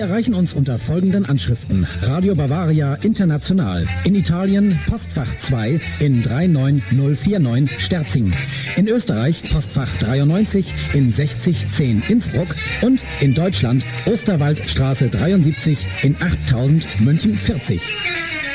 erreichen uns unter folgenden Anschriften. Radio Bavaria International. In Italien Postfach 2 in 39049 Sterzing. In Österreich Postfach 93 in 6010 Innsbruck. Und in Deutschland Osterwaldstraße 73 in 8000 München 40.